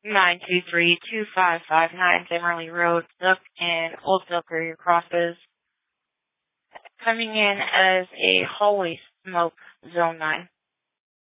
923-2559 Emerly Road, Duck and Old Ducker crosses. Coming in as a hallway smoke, Zone 9.